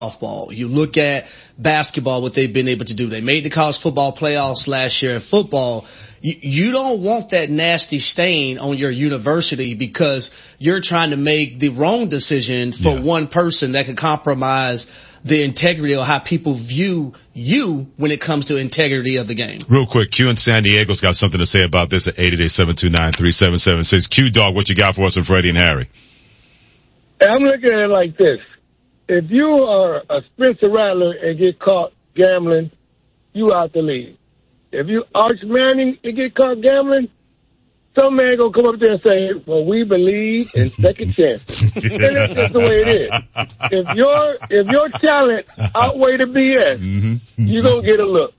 softball. You look at basketball, what they've been able to do. They made the college football playoffs last year in football. You don't want that nasty stain on your university because you're trying to make the wrong decision for one person that could compromise the integrity of how people view you when it comes to integrity of the game. Real quick, Q in San Diego's got something to say about this at 888-729-3776. Q-Dog, what you got for us from Freddie and Harry? I'm looking at it like this. If you are a Spencer Rattler and get caught gambling, you out the league. If you Arch Manning and get caught gambling, some man gonna come up there and say, well, we believe in second chances. And that's just the way it is. If your talent outweigh the BS, you're gonna get a look.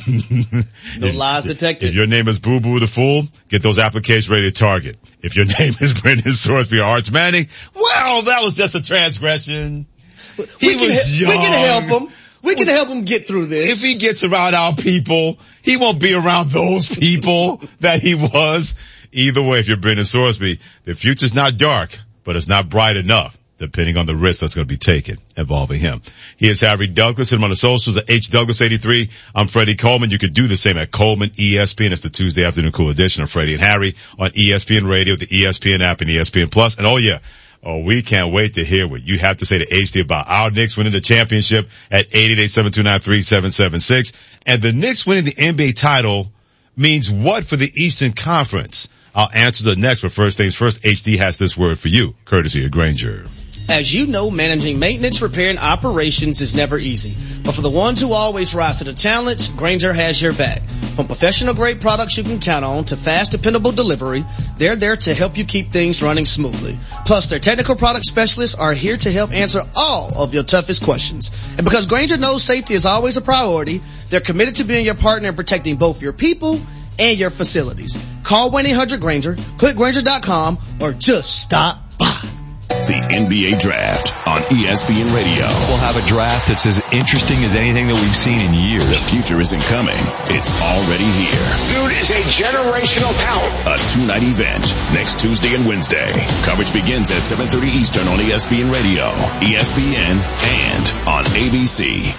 No lies detected. If your name is Boo Boo the Fool, get those applications ready to target. If your name is Brendan Sorsby or Arch Manning, well, that was just a transgression. We can help him. We can help him get through this. If he gets around our people, he won't be around those people that he was. Either way, if you're Brendan Sorsby, the future's not dark, but it's not bright enough, depending on the risk that's going to be taken involving him. He is Harry Douglas. Hit him on the socials at HDouglas83. I'm Freddie Coleman. You can do the same at Coleman ESPN. It's the Tuesday afternoon cool edition of Freddie and Harry on ESPN Radio, the ESPN app, and ESPN Plus. And we can't wait to hear what you have to say to HD about our Knicks winning the championship at 888-729-3776. And the Knicks winning the NBA title means what for the Eastern Conference? I'll answer the next, but first things first, HD has this word for you, courtesy of Grainger. As you know, managing maintenance, repair, and operations is never easy. But for the ones who always rise to the challenge, Grainger has your back. From professional-grade products you can count on to fast, dependable delivery, they're there to help you keep things running smoothly. Plus, their technical product specialists are here to help answer all of your toughest questions. And because Grainger knows safety is always a priority, they're committed to being your partner in protecting both your people and your facilities. Call 1-800-GRAINGER, click Grainger.com, or just stop by. The NBA Draft on ESPN Radio. We'll have a draft that's as interesting as anything that we've seen in years. The future isn't coming. It's already here. Dude is a generational talent. A two-night event next Tuesday and Wednesday. Coverage begins at 7:30 Eastern on ESPN Radio, ESPN, and on ABC.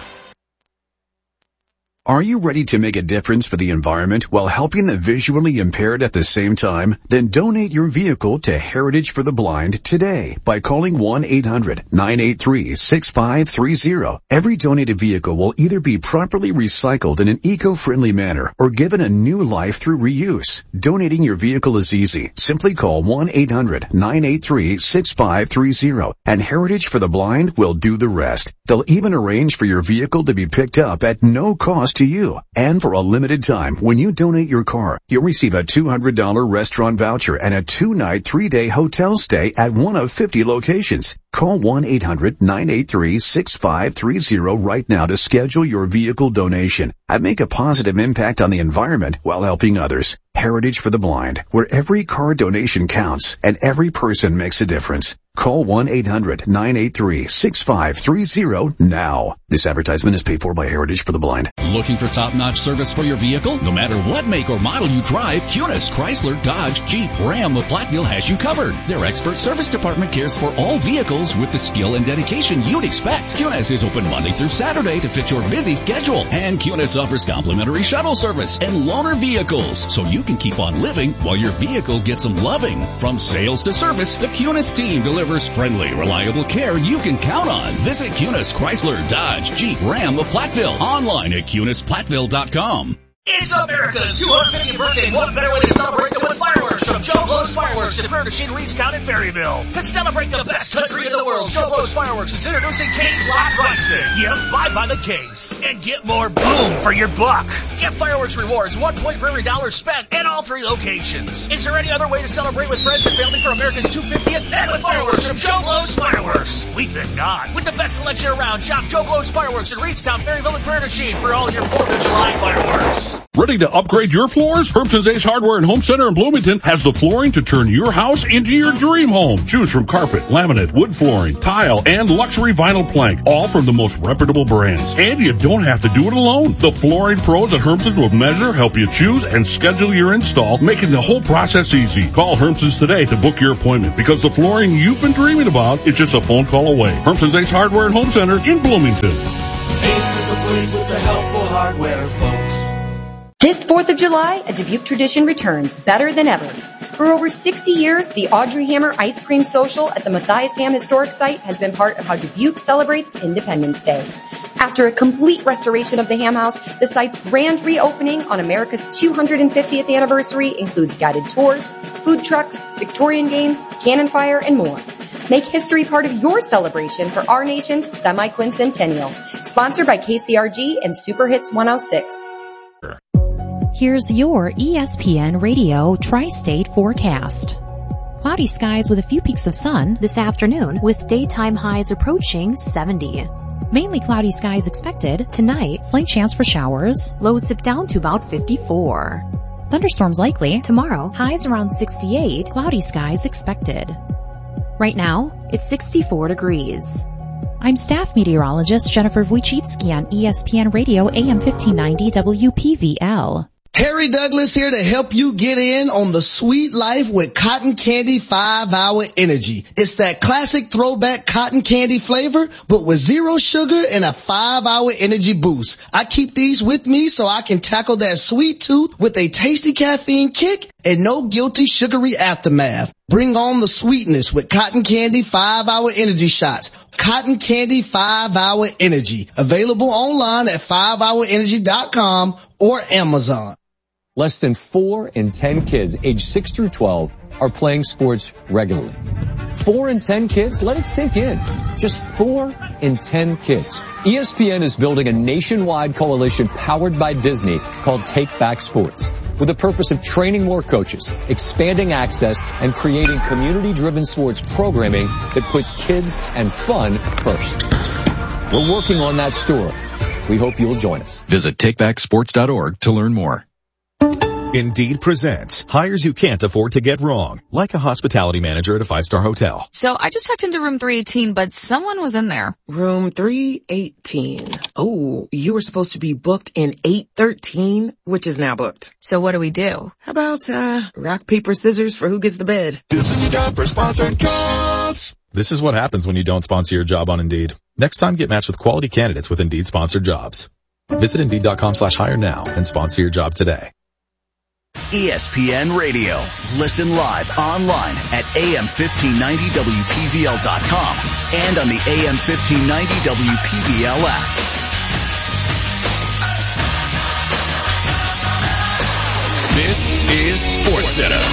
Are you ready to make a difference for the environment while helping the visually impaired at the same time? Then donate your vehicle to Heritage for the Blind today by calling 1-800-983-6530. Every donated vehicle will either be properly recycled in an eco-friendly manner or given a new life through reuse. Donating your vehicle is easy. Simply call 1-800-983-6530 and Heritage for the Blind will do the rest. They'll even arrange for your vehicle to be picked up at no cost to you. And for a limited time, when you donate your car, you'll receive a $200 restaurant voucher and a 2-night, 3-day hotel stay at one of 50 locations. Call 1-800-983-6530 right now to schedule your vehicle donation and make a positive impact on the environment while helping others. Heritage for the Blind, where every car donation counts and every person makes a difference. Call 1-800-983-6530 now. This advertisement is paid for by Heritage for the Blind. Looking for top-notch service for your vehicle? No matter what make or model you drive, Cunis, Chrysler, Dodge, Jeep, Ram, of Platteville has you covered. Their expert service department cares for all vehicles with the skill and dedication you'd expect. Cunis is open Monday through Saturday to fit your busy schedule. And Cunis offers complimentary shuttle service and loaner vehicles, so you can keep on living while your vehicle gets some loving. From sales to service, the Cunis team delivers friendly, reliable care you can count on. Visit Cunis, Chrysler, Dodge, Jeep, Ram of Platteville. Online at CunisPlatteville.com. It's America's 250th birthday, and what better way to celebrate than with fireworks from Joe Blow's Fireworks in Furnishing, Reedstown, and Ferryville. To celebrate the best country in the world, Joe Blow's Fireworks is introducing Case Lot Pricing. Yep, buy by the case and get more boom for your buck. Get fireworks rewards, 1 point for every $1 spent at all 3 locations. Is there any other way to celebrate with friends and family for America's 250th? And with fireworks from Joe Blow's Fireworks. We think not. With the best selection around, shop Joe Blow's Fireworks in Reedstown, Ferryville, and Furnishing for all your 4th of July fireworks. Ready to upgrade your floors? Herbson's Ace Hardware and Home Center in Bloomington has the flooring to turn your house into your dream home. Choose from carpet, laminate, wood flooring, tile, and luxury vinyl plank, all from the most reputable brands. And you don't have to do it alone. The flooring pros at Hermson's will measure, help you choose, and schedule your install, making the whole process easy. Call Hermson's today to book your appointment, because the flooring you've been dreaming about is just a phone call away. Hermson's Ace Hardware and Home Center in Bloomington. Ace is the place with the helpful hardware, folks. This 4th of July, a Dubuque tradition returns, better than ever. For over 60 years, the Audrey Hammer Ice Cream Social at the Matthias Ham Historic Site has been part of how Dubuque celebrates Independence Day. After a complete restoration of the Ham House, the site's grand reopening on America's 250th anniversary includes guided tours, food trucks, Victorian games, cannon fire, and more. Make history part of your celebration for our nation's semi-quincentennial. Sponsored by KCRG and Super Hits 106. Here's your ESPN Radio Tri-State forecast. Cloudy skies with a few peaks of sun this afternoon with daytime highs approaching 70. Mainly cloudy skies expected. Tonight, slight chance for showers. Lows dip down to about 54. Thunderstorms likely. Tomorrow, highs around 68. Cloudy skies expected. Right now, it's 64 degrees. I'm staff meteorologist Jennifer Wojcicki on ESPN Radio AM 1590 WPVL. Harry Douglas here to help you get in on the sweet life with Cotton Candy 5-Hour Energy. It's that classic throwback cotton candy flavor, but with 0 sugar and a 5-hour energy boost. I keep these with me so I can tackle that sweet tooth with a tasty caffeine kick and no guilty sugary aftermath. Bring on the sweetness with Cotton Candy 5-Hour Energy Shots. Cotton Candy 5-Hour Energy. Available online at 5hourenergy.com or Amazon. Less than 4 in 10 kids aged 6 through 12 are playing sports regularly. 4 in 10 kids? Let it sink in. Just 4 in 10 kids. ESPN is building a nationwide coalition powered by Disney called Take Back Sports, with the purpose of training more coaches, expanding access, and creating community-driven sports programming that puts kids and fun first. We're working on that story. We hope you'll join us. Visit takebacksports.org to learn more. Indeed presents hires you can't afford to get wrong, like a hospitality manager at a 5-star hotel. So I just checked into room 318, but someone was in there. Room 318. Oh, you were supposed to be booked in 813, which is now booked. So what do we do? How about, rock, paper, scissors for who gets the bed? This is your job for sponsored jobs. This is what happens when you don't sponsor your job on Indeed. Next time, get matched with quality candidates with Indeed sponsored jobs. Visit Indeed.com/hire now and sponsor your job today. ESPN Radio. Listen live online at AM1590WPVL.com and on the AM1590 WPVL app. This is SportsCenter.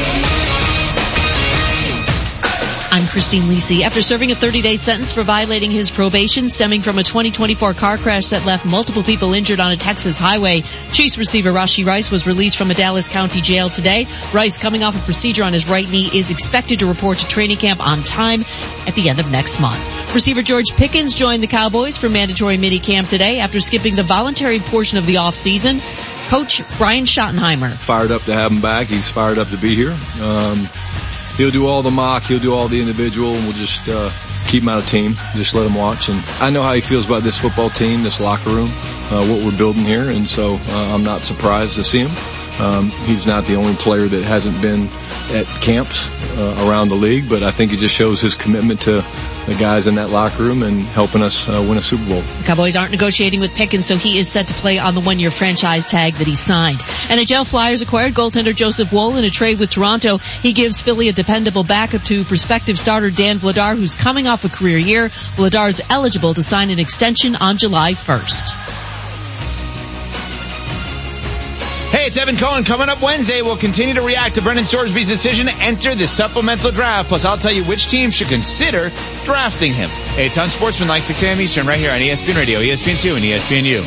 I'm Christine Lisi. After serving a 30-day sentence for violating his probation stemming from a 2024 car crash that left multiple people injured on a Texas highway, Chiefs receiver Rashee Rice was released from a Dallas County jail today. Rice, coming off a procedure on his right knee, is expected to report to training camp on time at the end of next month. Receiver George Pickens joined the Cowboys for mandatory minicamp today after skipping the voluntary portion of the offseason. Coach Brian Schottenheimer. Fired up to have him back. He's fired up to be here. He'll do all the mock, he'll do all the individual, and we'll just keep him out of team, just let him watch. And I know how he feels about this football team, this locker room, what we're building here, and so I'm not surprised to see him. He's not the only player that hasn't been at camps around the league, but I think it just shows his commitment to the guys in that locker room and helping us win a Super Bowl. The Cowboys aren't negotiating with Pickens, so he is set to play on the 1-year franchise tag that he signed. NHL Flyers acquired goaltender Joseph Woll in a trade with Toronto. He gives Philly a dependable backup to prospective starter Dan Vladar, who's coming off a career year. Vladar is eligible to sign an extension on July 1st. Hey, it's Evan Cohen. Coming up Wednesday, we'll continue to react to Brendan Sorsby's decision to enter the supplemental draft. Plus, I'll tell you which team should consider drafting him. Hey, it's Unsportsmanlike, 6 a.m. Eastern, right here on ESPN Radio, ESPN2, and ESPNU.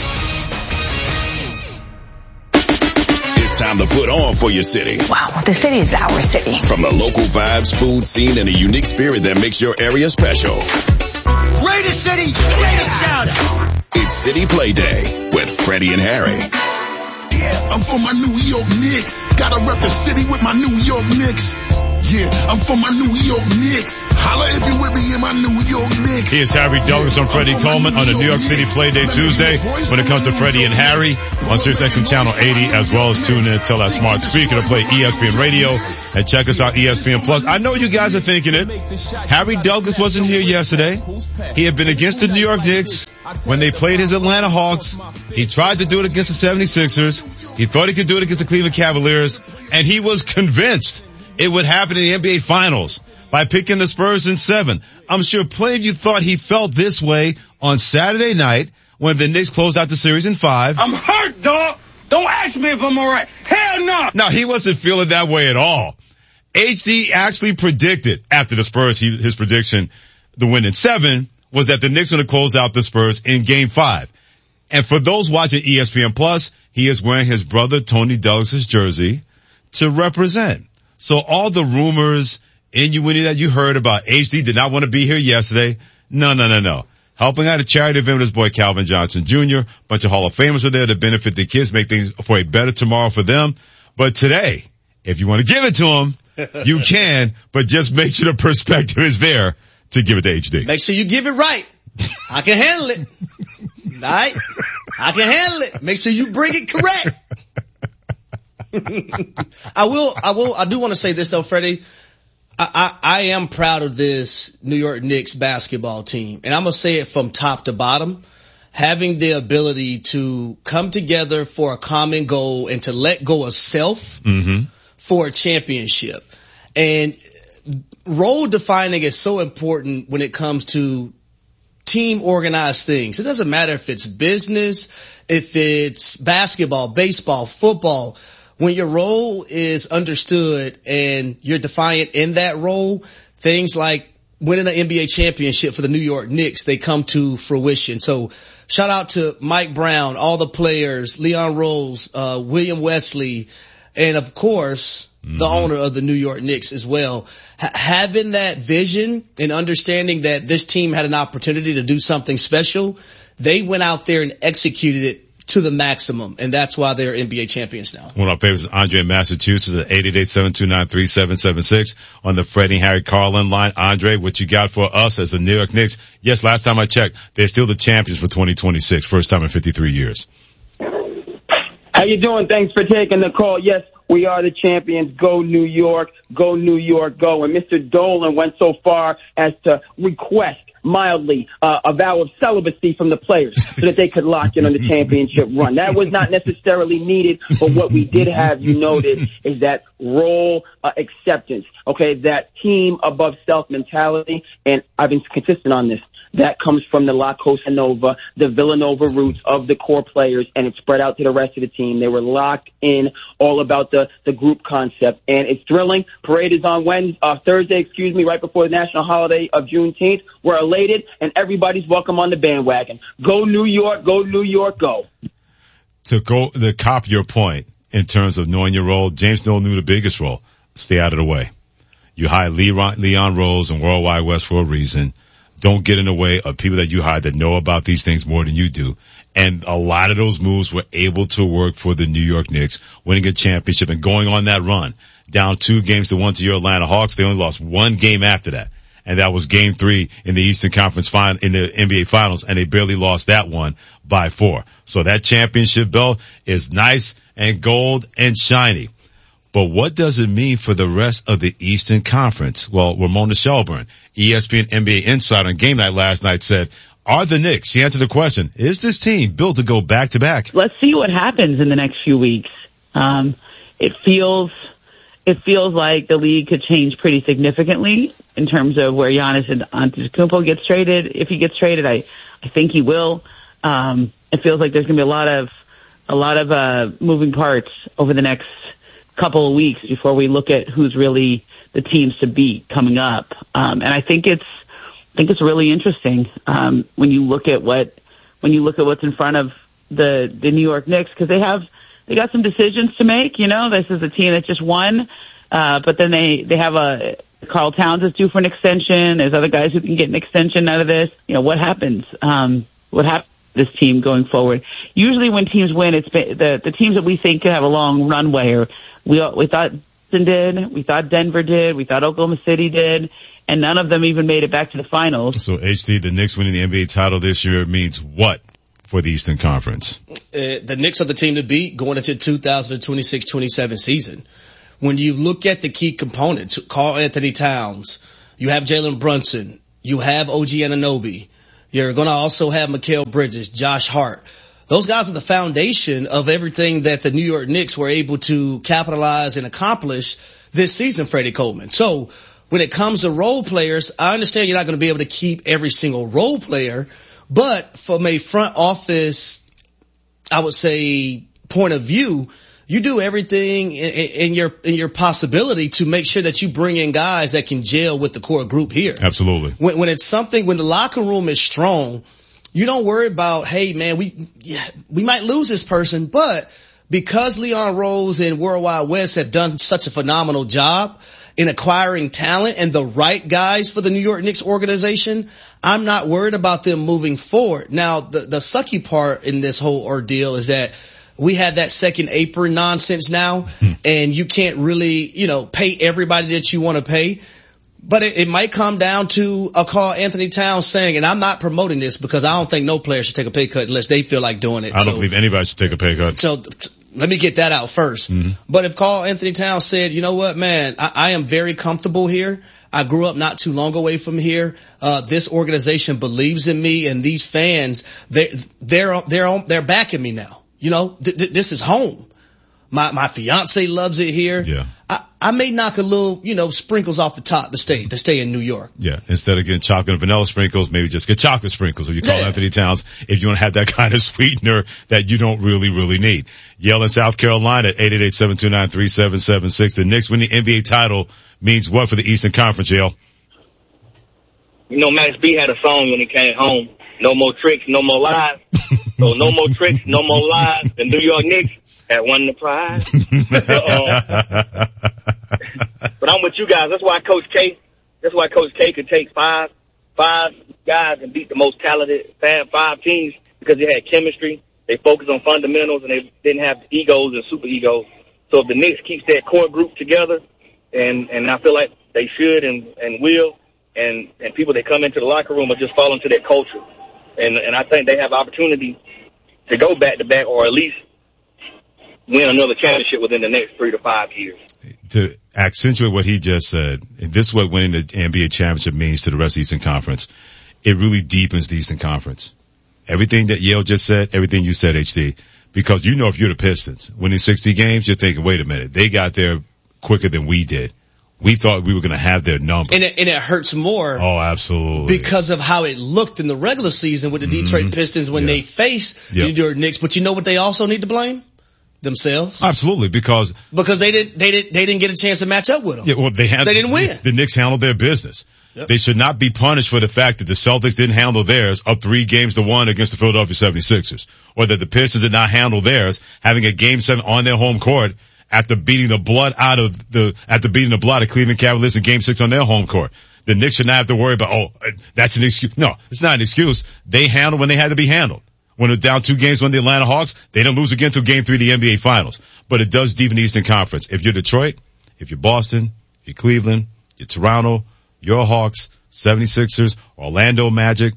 It's time to put on for your city. Wow, the city is our city. From the local vibes, food scene, and a unique spirit that makes your area special. Greatest city, greatest sound. It's City Play Day with Freddie and Harry. I'm from my New York Knicks. Gotta rep the city with my New York Knicks. Yeah, I'm from my New York Knicks. Holla if you with me in my New York Knicks. Here's Harry Douglas on Freddie Coleman on the New York City Playday Tuesday. When it comes to Freddie and Harry on SiriusXM Channel 80, as well as tune in till that smart speaker to play ESPN Radio and check us out ESPN Plus. I know you guys are thinking it. Harry Douglas wasn't here yesterday. He had been against the New York Knicks when they played his Atlanta Hawks. He tried to do it against the 76ers. He thought he could do it against the Cleveland Cavaliers, and he was convinced it would happen in the NBA Finals by picking the Spurs in 7. I'm sure plenty of you thought he felt this way on Saturday night when the Knicks closed out the series in 5. I'm hurt, dog. Don't ask me if I'm all right. Hell no. No, he wasn't feeling that way at all. HD actually predicted after the Spurs, his prediction, the win in 7, was that the Knicks were going to close out the Spurs in Game 5. And for those watching ESPN Plus, he is wearing his brother Tony Douglas's jersey to represent. So all the rumors, innuendo that you heard about HD did not want to be here yesterday. No. Helping out a charity event with his boy Calvin Johnson Jr. Bunch of Hall of Famers are there to benefit the kids, make things for a better tomorrow for them. But today, if you want to give it to him, you can, but just make sure the perspective is there to give it to HD. Make sure you give it right. I can handle it. All right? I can handle it. Make sure you bring it correct. I do want to say this though, Freddie. I am proud of this New York Knicks basketball team. And I'm going to say it from top to bottom. Having the ability to come together for a common goal and to let go of self for a championship. And role defining is so important when it comes to team organized things. It doesn't matter if it's business, if it's basketball, baseball, football. When your role is understood and you're defiant in that role, things like winning an NBA championship for the New York Knicks, they come to fruition. So shout out to Mike Brown, all the players, Leon Rose, William Wesley, and of course, the owner of the New York Knicks as well. Having that vision and understanding that this team had an opportunity to do something special, they went out there and executed it to the maximum, and that's why they're NBA champions now. One of our favorites is Andre in Massachusetts at 888-729-3776 on the Freddie and Harry Carlin line. Andre, what you got for us as the New York Knicks? Yes, last time I checked, they're still the champions for 2026, first time in 53 years. How you doing? Thanks for taking the call. Yes, we are the champions. Go New York. Go New York. Go. And Mr. Dolan went so far as to request mildly a vow of celibacy from the players so that they could lock in on the championship run. That was not necessarily needed, but what we did have, you noted, is that role acceptance, okay, that team above self mentality, and I've been consistent on this. That comes from the La Cosa Nova, the Villanova roots of the core players, and it spread out to the rest of the team. They were locked in, all about the group concept, and it's thrilling. Parade is on Thursday, right before the national holiday of Juneteenth. We're elated, and everybody's welcome on the bandwagon. Go New York, go New York, go. To cop your point in terms of knowing your role, James Dolan knew the biggest role. Stay out of the way. You hired Leon Rose and Worldwide West for a reason. Don't get in the way of people that you hire that know about these things more than you do. And a lot of those moves were able to work for the New York Knicks, winning a championship and going on that run. Down 2-1 to your Atlanta Hawks. They only lost one game after that. And that was Game 3 in the Eastern Conference final, in the NBA Finals, and they barely lost that one by 4. So that championship belt is nice and gold and shiny. But what does it mean for the rest of the Eastern Conference? Well, Ramona Shelburne, ESPN NBA Insider on Game Night last night, said, are the Knicks, she answered the question, is this team built to go back-to-back? Let's see what happens in the next few weeks. It feels like the league could change pretty significantly in terms of where Giannis Antetokounmpo gets traded. If he gets traded, I think he will. It feels like there's going to be a lot of moving parts over the next couple of weeks before we look at who's really the teams to beat coming up. And I think it's really interesting when you look at what's in front of the New York Knicks, because they got some decisions to make. You know, this is a team that just won, but then they have Karl Towns is due for an extension. There's other guys who can get an extension out of this. You know, what happens? What happens this team going forward. Usually when teams win, it's been the teams that we think could have a long runway. Or we thought Boston did, we thought Denver did, we thought Oklahoma City did, and none of them even made it back to the finals. So HD, the Knicks winning the NBA title this year means what for the Eastern Conference? The Knicks are the team to beat going into 2026-27 season. When you look at the key components, Karl Anthony Towns, you have Jalen Brunson, you have OG Anunoby, you're going to also have Mikal Bridges, Josh Hart. Those guys are the foundation of everything that the New York Knicks were able to capitalize and accomplish this season, Freddie Coleman. So when it comes to role players, I understand you're not going to be able to keep every single role player, but from a front office, I would say, point of view, you do everything in your possibility to make sure that you bring in guys that can gel with the core group here. Absolutely. When it's something, when the locker room is strong, you don't worry about, hey man, we might lose this person, but because Leon Rose and Worldwide West have done such a phenomenal job in acquiring talent and the right guys for the New York Knicks organization, I'm not worried about them moving forward. Now, the sucky part in this whole ordeal is that we have that second apron nonsense now, and you can't really, pay everybody that you want to pay. But it might come down to a Karl Anthony Towns saying, and I'm not promoting this because I don't think no player should take a pay cut unless they feel like doing it. I don't believe anybody should take a pay cut. So let me get that out first. Mm-hmm. But if Karl Anthony Towns said, you know what, man, I am very comfortable here. I grew up not too long away from here. This organization believes in me, and these fans, they're backing me now. This is home. My fiance loves it here. Yeah. I may knock a little, sprinkles off the top to stay in New York. Yeah. Instead of getting chocolate and vanilla sprinkles, maybe just get chocolate sprinkles if you call Anthony Towns, if you want to have that kind of sweetener that you don't really, really need. Yale in South Carolina at 888-729-3776. The Knicks winning the NBA title means what for the Eastern Conference, Yale? Max B had a song when he came home. No more tricks, no more lies. So no more tricks, no more lies. The New York Knicks had won the prize. But I'm with you guys. That's why Coach K could take five guys and beat the most talented five teams, because they had chemistry. They focused on fundamentals, and they didn't have egos and super egos. So if the Knicks keeps that core group together, and I feel like they should and will, and people that come into the locker room are just fall into that culture. And I think they have opportunity to go back-to-back, or at least win another championship within the next 3 to 5 years. To accentuate what he just said, and this is what winning the NBA championship means to the rest of the Eastern Conference. It really deepens the Eastern Conference. Everything that Yale just said, everything you said, HD, because if you're the Pistons winning 60 games, you're thinking, wait a minute, they got there quicker than we did. We thought we were going to have their number. And it hurts more. Oh, absolutely. Because of how it looked in the regular season with the Detroit Pistons when they faced the New York Knicks. But you know what they also need to blame? Themselves. Absolutely, because they didn't get a chance to match up with them. Yeah, well, they didn't win. The Knicks handled their business. Yep. They should not be punished for the fact that the Celtics didn't handle theirs up 3-1 against the Philadelphia 76ers, or that the Pistons did not handle theirs having a Game 7 on their home court after beating the blood out of Cleveland Cavaliers in Game 6 on their home court. The Knicks should not have to worry about, that's an excuse. No, it's not an excuse. They handled when they had to be handled. When they're down 2 games when the Atlanta Hawks, they didn't lose again until Game 3 of the NBA Finals. But it does deepen the Eastern Conference. If you're Detroit, if you're Boston, if you're Cleveland, you're Toronto, your Hawks, 76ers, Orlando Magic,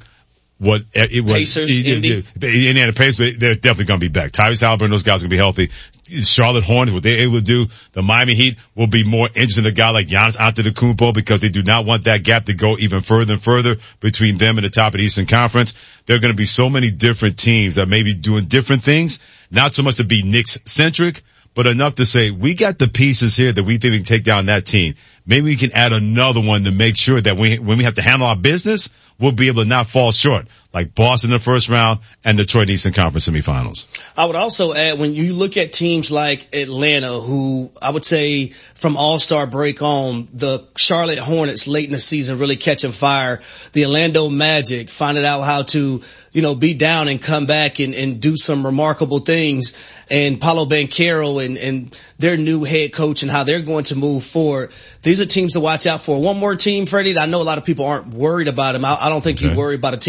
Pacers, Indiana Pacers, they're definitely going to be back. Tyrese Halliburton, those guys are going to be healthy. Charlotte Hornets, what they're able to do, the Miami Heat will be more interesting to a guy like Giannis Antetokounmpo, because they do not want that gap to go even further and further between them and the top of the Eastern Conference. There are going to be so many different teams that may be doing different things, not so much to be Knicks-centric, but enough to say, we got the pieces here that we think we can take down that team. Maybe we can add another one to make sure that when we have to handle our business, we'll be able to not fall short, like Boston in the first round and Detroit Eastern Conference semifinals. I would also add, when you look at teams like Atlanta, who I would say from All-Star break on, the Charlotte Hornets late in the season really catching fire, the Orlando Magic finding out how to, be down and come back and do some remarkable things, and Paolo Banchero and their new head coach and how they're going to move forward. These are teams to watch out for. One more team, Freddie, I know a lot of people aren't worried about him. I don't think you worry about a team that's trying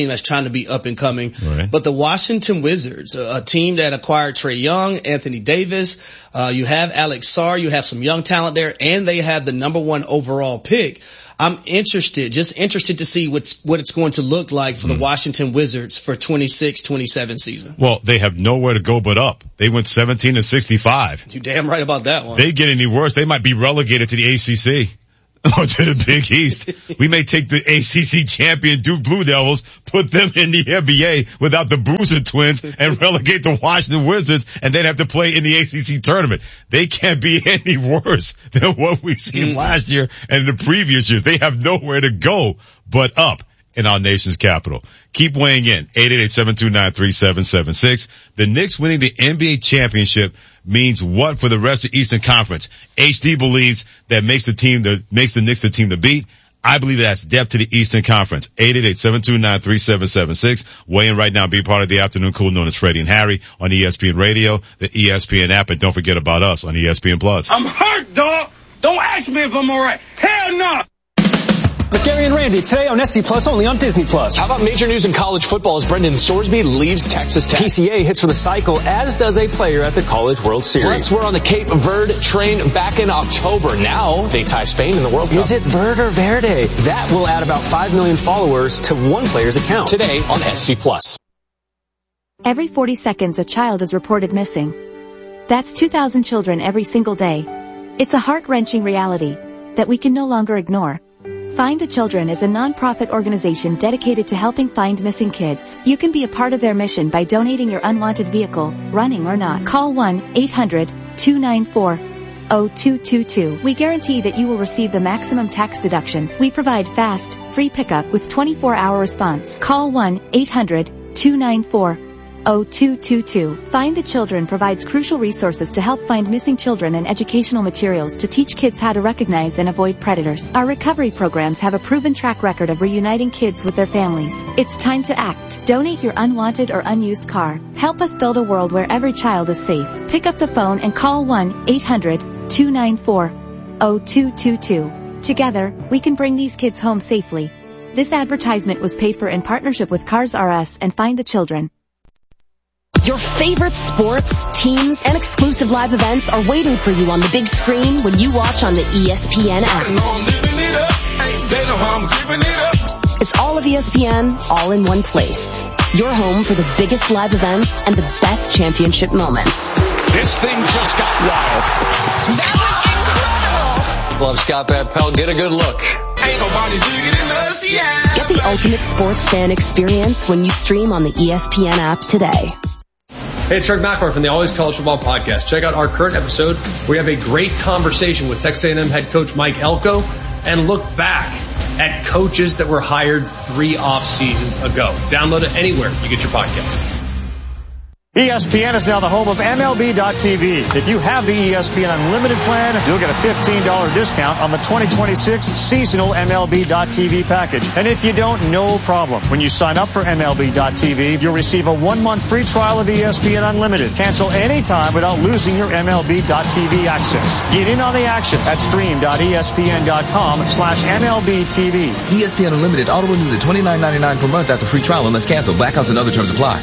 to be up and coming. Right. But the Washington Wizards, a team that acquired Trae Young, Anthony Davis, you have Alex Sarr, you have some young talent there, and they have the number 1 overall pick. I'm interested to see what it's going to look like for the Washington Wizards for 26-27 season. Well, they have nowhere to go but up. They went 17-65. You're damn right about that one. They get any worse, they might be relegated to the ACC. Or to the Big East. We may take the ACC champion Duke Blue Devils, put them in the NBA without the Bruiser Twins, and relegate the Washington Wizards, and then have to play in the ACC tournament. They can't be any worse than what we've seen last year and the previous years. They have nowhere to go but up in our nation's capital. Keep weighing in. 888-729-3776. The Knicks winning the NBA championship means what for the rest of the Eastern Conference? HD believes that makes the Knicks the team to beat. I believe that's depth to the Eastern Conference. 888-729-3776. Weigh in right now. Be part of the afternoon cool known as Freddie and Harry on ESPN Radio, the ESPN app, and don't forget about us on ESPN Plus. I'm hurt, dog. Don't ask me if I'm alright. Hell no. It's Gary and Randy today on SC Plus, only on Disney Plus. How about major news in college football as Brendan Sorsby leaves Texas Tech? PCA hits for the cycle, as does a player at the College World Series. Plus, we're on the Cape Verde train back in October. Now, they tie Spain in the World Cup. Is it Verde or Verde? That will add about 5 million followers to one player's account. Today on SC Plus. Every 40 seconds, a child is reported missing. That's 2,000 children every single day. It's a heart-wrenching reality that we can no longer ignore. Find the Children is a non-profit organization dedicated to helping find missing kids. You can be a part of their mission by donating your unwanted vehicle, running or not. Call 1-800-294-0222. We guarantee that you will receive the maximum tax deduction. We provide fast, free pickup with 24-hour response. Call 1-800-294-0222. Find the Children provides crucial resources to help find missing children and educational materials to teach kids how to recognize and avoid predators. Our recovery programs have a proven track record of reuniting kids with their families. It's time to act. Donate your unwanted or unused car. Help us build a world where every child is safe. Pick up the phone and call 1-800-294-0222. Together, we can bring these kids home safely. This advertisement was paid for in partnership with Cars R Us and Find the Children. Your favorite sports, teams, and exclusive live events are waiting for you on the big screen when you watch on the ESPN app. It's all of ESPN, all in one place. Your home for the biggest live events and the best championship moments. This thing just got wild. That was incredible. Love Scott Van Pelt. Get a good look. Ain't nobody bigger than us, yeah. Get the ultimate sports fan experience when you stream on the ESPN app today. Hey, it's Greg McElroy from the Always College Football Podcast. Check out our current episode where we have a great conversation with Texas A&M head coach Mike Elko and look back at coaches that were hired 3 off seasons ago. Download it anywhere you get your podcasts. ESPN is now the home of MLB.tv. If you have the ESPN Unlimited plan, you'll get a $15 discount on the 2026 seasonal MLB.tv package. And if you don't, no problem. When you sign up for MLB.tv, you'll receive a 1-month free trial of ESPN Unlimited. Cancel anytime without losing your MLB.tv access. Get in on the action at stream.espn.com/MLBTV. ESPN Unlimited auto renews at $29.99 per month after free trial unless canceled. Blackouts and other terms apply.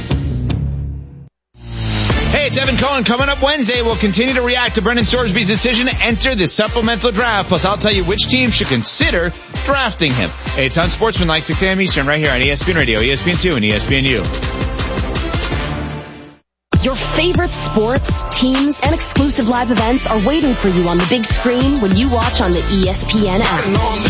Hey, it's Evan Cohen. Coming up Wednesday, we'll continue to react to Brendan Sorsby's decision to enter the supplemental draft. Plus, I'll tell you which team should consider drafting him. Hey, it's Unsportsmanlike 6 a.m. Eastern right here on ESPN Radio, ESPN2, and ESPNU. Your favorite sports, teams, and exclusive live events are waiting for you on the big screen when you watch on the ESPN app.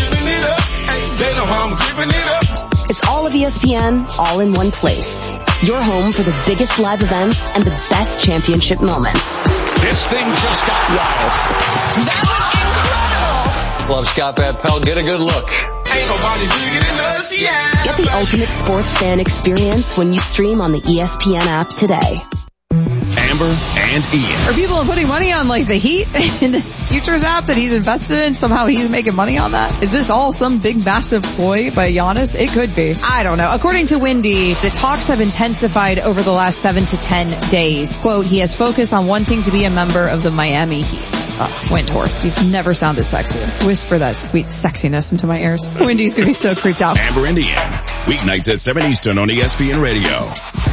It's all of ESPN, all in one place. Your home for the biggest live events and the best championship moments. This thing just got wild. That was incredible. Love Scott Van Pelt. Get a good look. Ain't nobody bigger than us, yeah. Get the ultimate sports fan experience when you stream on the ESPN app today. Amber and Ian. Are people putting money on like the Heat in this futures app that he's invested in? Somehow he's making money on that? Is this all some big massive ploy by Giannis? It could be. I don't know. According to Windy, the talks have intensified over the last 7 to 10 days. Quote, he has focused on wanting to be a member of the Miami Heat. Windhorst, you've never sounded sexier. Whisper that sweet sexiness into my ears. Windy's gonna be so creeped out. Amber and Ian. Weeknights at 7 Eastern on ESPN Radio.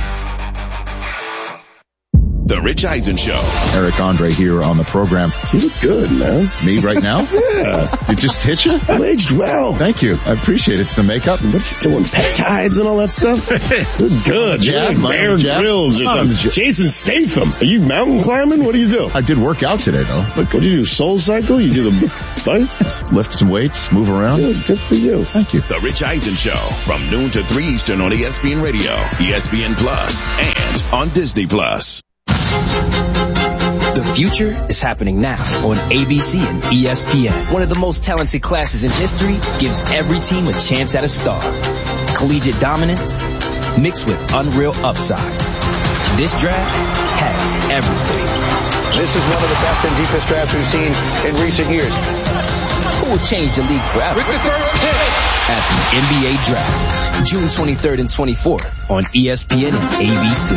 The Rich Eisen Show. Eric Andre here on the program. You look good, man. Me right now? Yeah. It just hit you? You aged well. Thank you. I appreciate it. It's the makeup. What you doing, peptides and all that stuff? Look good. Jab, like Bear Grylls or something. Jason Statham. Are you mountain climbing? What do you do? I did work out today, though. Look, what do you do? Soul Cycle? You do the bike? Lift some weights, move around. Good for you. Thank you. The Rich Eisen Show from noon to 3 Eastern on ESPN Radio, ESPN Plus, and on Disney Plus. The future is happening now on ABC and ESPN. One of the most talented classes in history gives every team a chance at a star. Collegiate dominance mixed with unreal upside. This draft has everything. This is one of the best and deepest drafts we've seen in recent years. Who will change the league forever? With the first pick at the NBA Draft, June 23rd and 24th on ESPN and ABC.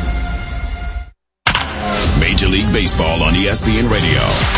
Major League Baseball on ESPN Radio.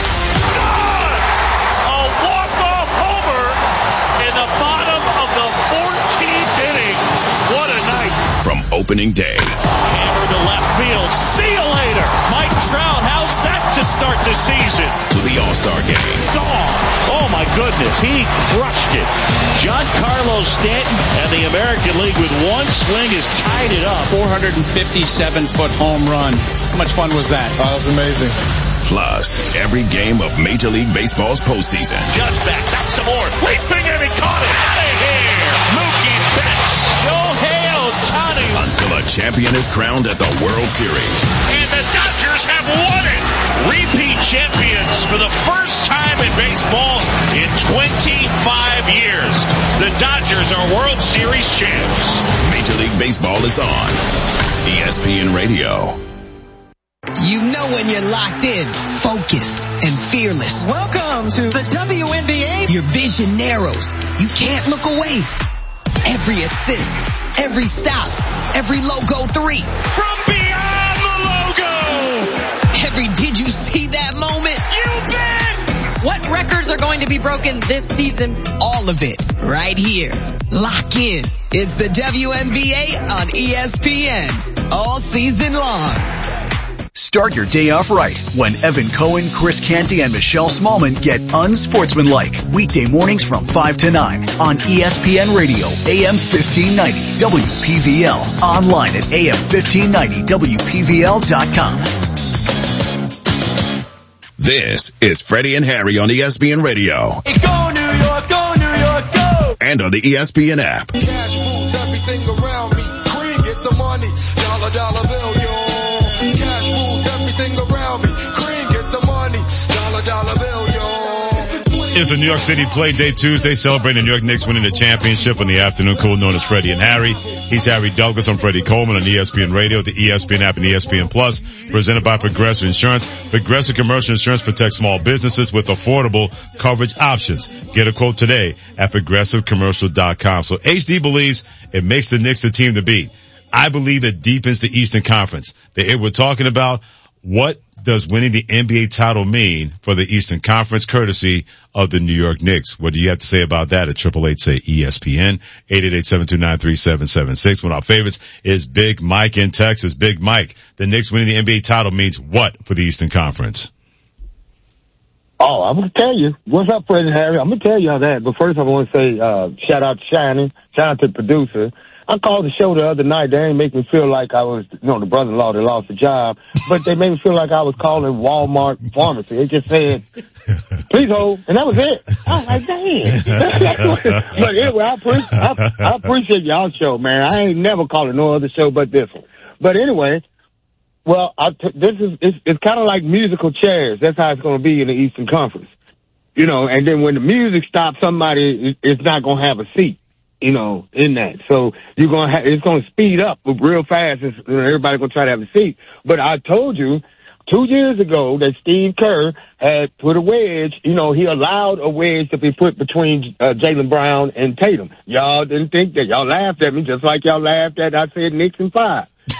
A walk-off homer in the bottom of the 14th inning. What a night. From opening day. Hammer to left field. See you later. Mike Trout, how's that to start the season? To the All-Star Game. Oh my goodness, he crushed it. Giancarlo Stanton and the American League with one swing has tied it up. 457-foot home run. How much fun was that? Oh, that was amazing. Plus, every game of Major League Baseball's postseason. Just back some more. Leaping and he caught it. Out of here. Mookie Betts. Shohei Ohtani. Until a champion is crowned at the World Series. And the Dodgers have won it. Repeat champions for the first time in baseball in 25 years. The Dodgers are World Series champs. Major League Baseball is on ESPN Radio. You know when you're locked in, focused, and fearless. Welcome to the WNBA. Your vision narrows. You can't look away. Every assist, every stop, every logo 3. From beyond the logo. Every did you see that moment? You bet. What records are going to be broken this season? All of it, right here. Lock in. It's the WNBA on ESPN. All season long. Start your day off right when Evan Cohen, Chris Canty, and Michelle Smallman get unsportsmanlike. Weekday mornings from 5 to 9 on ESPN Radio, AM 1590, WPVL. Online at AM1590WPVL.com. This is Freddie and Harry on ESPN Radio. Hey, go New York, go New York, go! And on the ESPN app. Cash moves everything around me. Cream, get the money. Dollar bill, yo. Cash moves everything around me. Cream, get the money. Dollar bill, yo. It's a New York City play day Tuesday, celebrating the New York Knicks winning the championship on the afternoon cool known as Freddie and Harry. He's Harry Douglas. I'm Freddie Coleman on ESPN Radio, the ESPN app, and ESPN Plus, presented by Progressive Insurance. Progressive Commercial Insurance protects small businesses with affordable coverage options. Get a quote today at progressivecommercial.com. So HD believes it makes the Knicks the team to beat. I believe it deepens the Eastern Conference. We're talking about what does winning the NBA title mean for the Eastern Conference, courtesy of the New York Knicks. What do you have to say about that at 888-SAY-ESPN, 888-729-3776. One of our favorites is Big Mike in Texas. Big Mike, the Knicks winning the NBA title means what for the Eastern Conference? Oh, I'm going to tell you. What's up, Fred and Harry? I'm going to tell you all that. But first I want to say, shout out to Shining, shout out to the producer. I called the show the other night. They didn't make me feel like I was, the brother-in-law that lost the job, but they made me feel like I was calling Walmart pharmacy. It just said, please hold, and that was it. I was like, damn. But anyway, I appreciate y'all's show, man. I ain't never called no other show but this one. But anyway, well, it's kind of like musical chairs. That's how it's going to be in the Eastern Conference. And then when the music stops, somebody is not going to have a seat. In that. So it's going to speed up real fast. Everybody's going to try to have a seat. But I told you 2 years ago that Steve Kerr had put a wedge, he allowed a wedge to be put between Jaylen Brown and Tatum. Y'all didn't think that. Y'all laughed at me just like y'all laughed at I said Knicks in 5.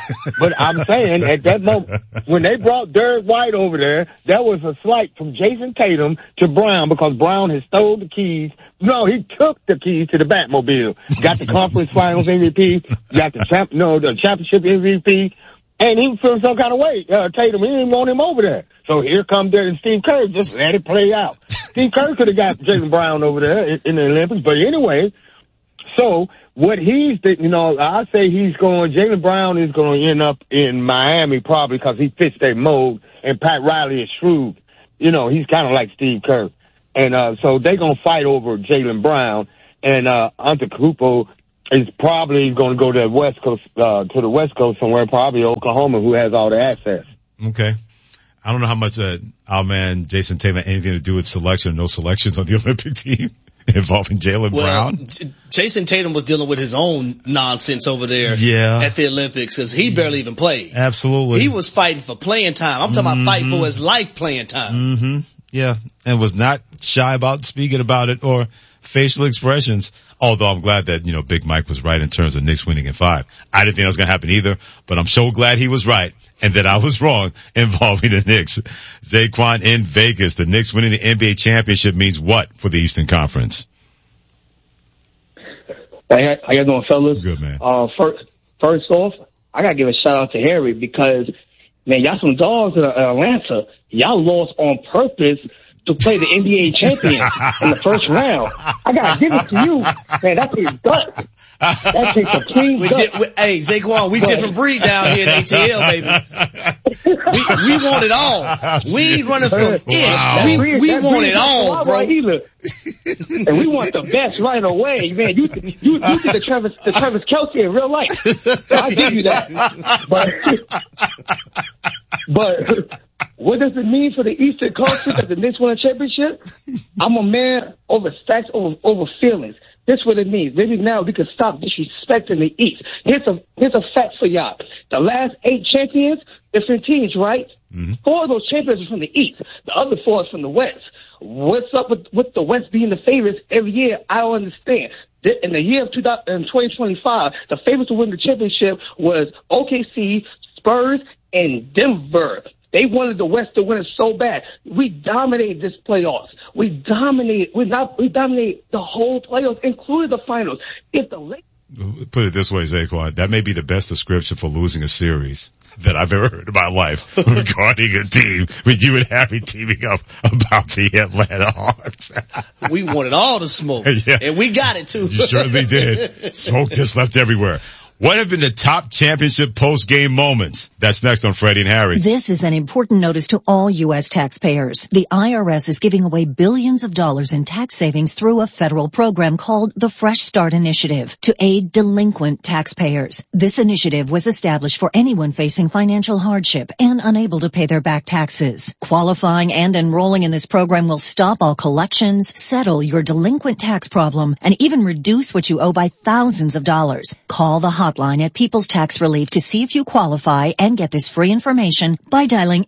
But I'm saying at that moment, when they brought Derek White over there, that was a slight from Jason Tatum to Brown because Brown had stole the keys. No, he took the keys to the Batmobile. Got the conference finals MVP, got the championship MVP, and he was feeling some kind of way. Tatum, he didn't want him over there. So here comes there and Steve Kerr, just let it play out. Steve Kerr could have got Jaylen Brown over there in the Olympics, but anyway, so what I say Jaylen Brown is going to end up in Miami probably because he fits their mold, and Pat Riley is shrewd. He's kind of like Steve Kerr. And so they're going to fight over Jaylen Brown, and Antetokounmpo is probably going to go to the West Coast somewhere, probably Oklahoma, who has all the assets. Okay. I don't know how much our man Jason Tatum had anything to do with selection or no selections on the Olympic team involving Jaylen Brown. Jason Tatum was dealing with his own nonsense over there at the Olympics because he barely even played. Absolutely. He was fighting for playing time. I'm talking about fighting for his life playing time. Mm-hmm. Yeah, and was not shy about speaking about it or facial expressions. Although I'm glad that, Big Mike was right in terms of Knicks winning in 5. I didn't think that was going to happen either, but I'm so glad he was right and that I was wrong involving the Knicks. Zaquan in Vegas. The Knicks winning the NBA championship means what for the Eastern Conference? Hey, how you doing, fellas? Good, man. First off, I got to give a shout out to Harry because, man, y'all some dogs in Atlanta. Y'all lost on purpose to play the NBA champions in the first round. I gotta give it to you, man. That takes guts. That takes a clean gut. Hey, Zaquan, we different breed down here in ATL, baby. We want it all. We ain't running from ish. We want it all, bro. And we want the best right away, man. You did the Travis Kelce in real life. So I give you that. But what does it mean for the Eastern Conference that the Knicks win a championship? I'm a man over facts, over feelings. This is what it means. Maybe now we can stop disrespecting the East. Here's a fact for y'all. The last 8 champions, different teams, right? Mm-hmm. 4 of those champions are from the East. The other 4 is from the West. What's up with the West being the favorites every year? I don't understand. In the year of 2025, the favorites to win the championship was OKC, Spurs, and Denver. They wanted the West to win it so bad. We dominated this playoffs. We dominated the whole playoffs, including the finals. Put it this way, Zaquan, that may be the best description for losing a series that I've ever heard in my life regarding a team with you and Harry teaming up about the Atlanta Hawks. We wanted all the smoke, and we got it too. You certainly did. Smoke just left everywhere. What have been the top championship post-game moments? That's next on Freddie and Harry. This is an important notice to all U.S. taxpayers. The IRS is giving away billions of dollars in tax savings through a federal program called the Fresh Start Initiative to aid delinquent taxpayers. This initiative was established for anyone facing financial hardship and unable to pay their back taxes. Qualifying and enrolling in this program will stop all collections, settle your delinquent tax problem, and even reduce what you owe by thousands of dollars. Call the hotline at People's Tax Relief to see if you qualify and get this free information by dialing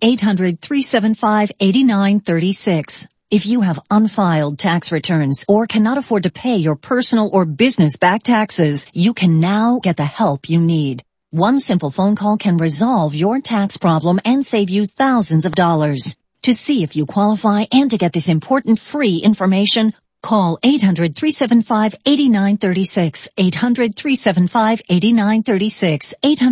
800-375-8936. If you have unfiled tax returns or cannot afford to pay your personal or business back taxes, you can now get the help you need. One simple phone call can resolve your tax problem and save you thousands of dollars. To see if you qualify and to get this important free information, call 800-375-8936, 800-375-8936,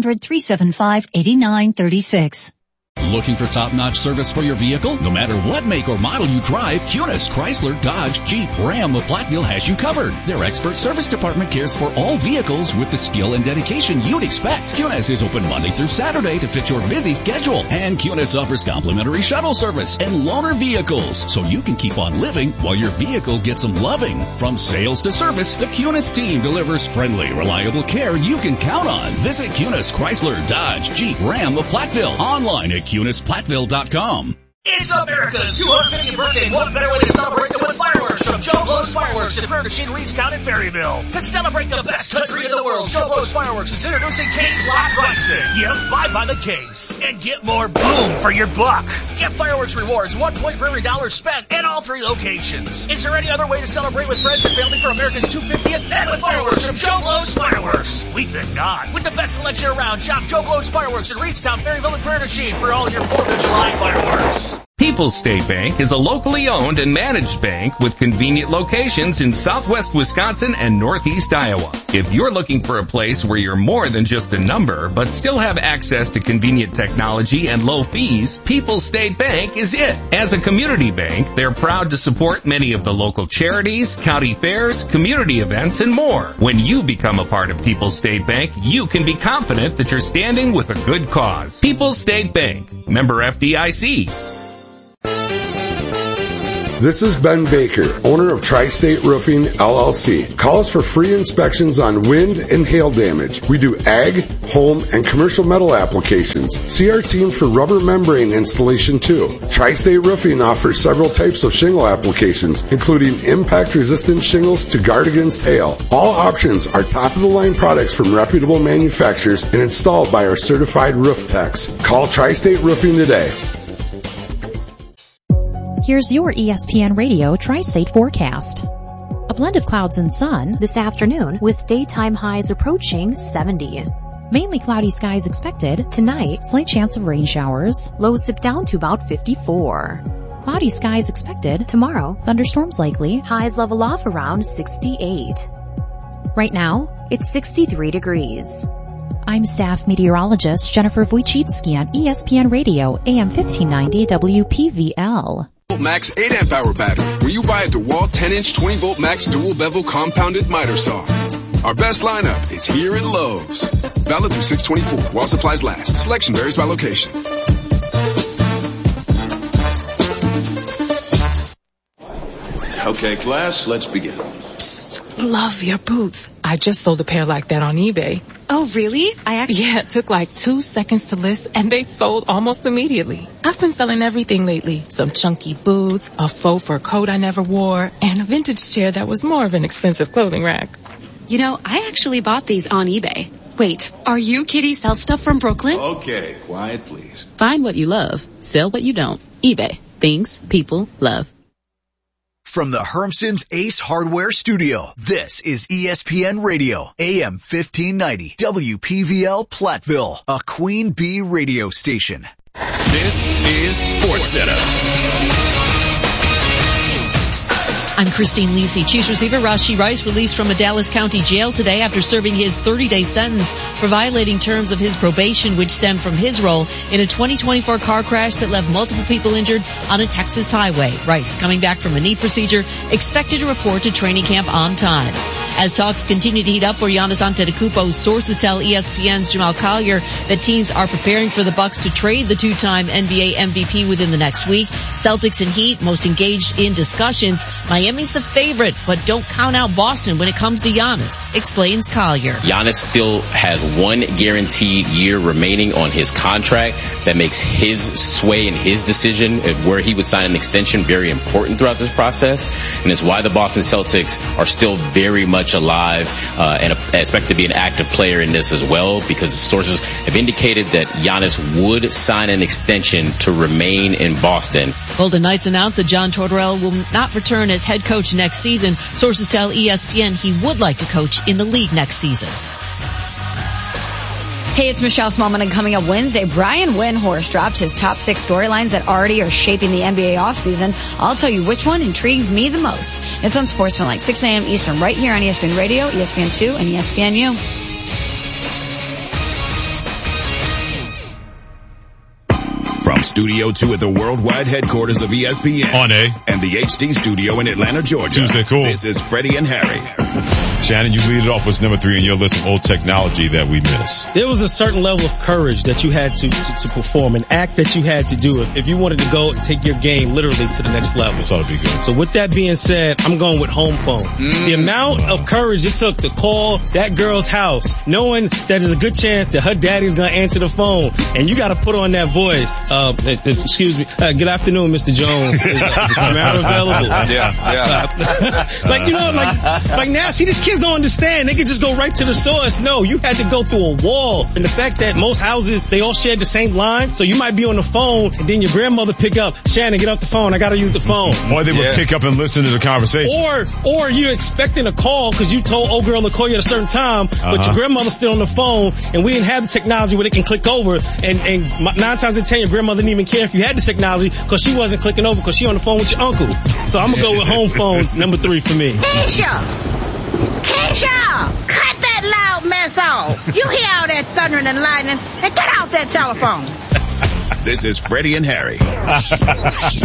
800-375-8936. Looking for top-notch service for your vehicle? No matter what make or model you drive, Kunis, Chrysler, Dodge, Jeep, Ram of Platteville has you covered. Their expert service department cares for all vehicles with the skill and dedication you'd expect. Kunis is open Monday through Saturday to fit your busy schedule. And Kunis offers complimentary shuttle service and loaner vehicles, so you can keep on living while your vehicle gets some loving. From sales to service, the Kunis team delivers friendly, reliable care you can count on. Visit Kunis, Chrysler, Dodge, Jeep, Ram of Platteville. Online at KunisPlatteville.com. It's America's 250th birthday. What better way to celebrate than with fireworks from Joe Blow's Fireworks in Furnishing, Reedstown, and Ferryville. To celebrate the best country in the world, Joe Blow's Fireworks is introducing case lot pricing. Yep, buy by the case and get more boom for your buck. Get fireworks rewards, 1 point for every $1 spent at all 3 locations. Is there any other way to celebrate with friends and family for America's 250th and with fireworks from Joe Blow's Fireworks? We think not. With the best selection around, shop Joe Blow's Fireworks in Reedstown, Berryville, and Prairie du Chien for all your 4th of July fireworks. People's State Bank is a locally owned and managed bank with convenient locations in southwest Wisconsin and northeast Iowa. If you're looking for a place where you're more than just a number, but still have access to convenient technology and low fees, People's State Bank is it. As a community bank, they're proud to support many of the local charities, county fairs, community events, and more. When you become a part of People's State Bank, you can be confident that you're standing with a good cause. People's State Bank, member FDIC. This is Ben Baker, owner of Tri-State Roofing, LLC. Call us for free inspections on wind and hail damage. We do ag, home, and commercial metal applications. See our team for rubber membrane installation too. Tri-State Roofing offers several types of shingle applications, including impact-resistant shingles to guard against hail. All options are top-of-the-line products from reputable manufacturers and installed by our certified roof techs. Call Tri-State Roofing today. Here's your ESPN Radio Tri-State forecast. A blend of clouds and sun this afternoon with daytime highs approaching 70. Mainly cloudy skies expected. Tonight, slight chance of rain showers. Lows dip down to about 54. Cloudy skies expected. Tomorrow, thunderstorms likely. Highs level off around 68. Right now, it's 63 degrees. I'm staff meteorologist Jennifer Wojcicki on ESPN Radio, AM 1590 WPVL. Max 8 amp hour battery, where you buy a DeWalt 10-inch 20-volt max dual bevel compounded miter saw. Our best lineup is here at Lowe's. Valid through 6/24 while supplies last. Selection varies by location. Okay, class, let's begin. Psst, love your boots. I just sold a pair like that on eBay. Oh, really? Yeah, it took like 2 seconds to list and they sold almost immediately. I've been selling everything lately. Some chunky boots, a faux fur coat I never wore, and a vintage chair that was more of an expensive clothing rack. You know, I actually bought these on eBay. Wait, are you Kitty Sell Stuff from Brooklyn? Okay, quiet please. Find what you love, sell what you don't. eBay. Things people love. From the Hermson's Ace Hardware Studio, this is ESPN Radio, AM 1590, WPVL Platteville, a Queen Bee radio station. This is SportsCenter. I'm Christine Lisi. Chiefs receiver Rashee Rice released from a Dallas County jail today after serving his 30-day sentence for violating terms of his probation, which stemmed from his role in a 2024 car crash that left multiple people injured on a Texas highway. Rice, coming back from a knee procedure, expected to report to training camp on time. As talks continue to heat up for Giannis Antetokounmpo, sources tell ESPN's Jamal Collier that teams are preparing for the Bucks to trade the two-time NBA MVP within the next week. Celtics and Heat most engaged in discussions. Miami's the favorite, but don't count out Boston when it comes to Giannis, explains Collier. Giannis still has one guaranteed year remaining on his contract. That makes his sway and his decision where he would sign an extension very important throughout this process. And it's why the Boston Celtics are still very much alive and expect to be an active player in this as well, because sources have indicated that Giannis would sign an extension to remain in Boston. Golden Knights announced that John Tortorella will not return as head coach next season. Sources tell ESPN he would like to coach in the league next season. Hey, it's Michelle Smallman, and coming up Wednesday, Brian Windhorst drops his top 6 storylines that already are shaping the NBA offseason. I'll tell you which one intrigues me the most. It's on Sports from like 6 a.m. Eastern, right here on ESPN Radio, ESPN2, and ESPNU. From Studio 2 at the worldwide headquarters of ESPN. On A. And the HD studio in Atlanta, Georgia. Tuesday, cool. This is Freddie and Harry. Shannon, you lead it off with number 3 in your list of old technology that we miss. There was a certain level of courage that you had to perform, an act that you had to do if you wanted to go and take your game literally to the next level. This ought to be good. So with that being said, I'm going with home phone. The amount of courage it took to call that girl's house, knowing that there's a good chance that her daddy's going to answer the phone, and you got to put on that voice. excuse me. Good afternoon, Mr. Jones. Is Camaro available? Like now, see, these kids don't understand. They can just go right to the source. No, you had to go through a wall. And the fact that most houses, they all shared the same line. So you might be on the phone and then your grandmother pick up, Shannon, get off the phone. I got to use the phone. Or they would pick up and listen to the conversation. Or you're expecting a call because you told old girl to call you at a certain time, but your grandmother's still on the phone and we didn't have the technology where they can click over. And 9 times out of 10, your grandmother didn't even care if you had the technology because she wasn't clicking over because she on the phone with your uncle. So I'm going to go with home phones, number 3 for me. Keisha, cut that loud mess off. You hear all that thundering and lightning and get off that telephone. This is Freddie and Harry.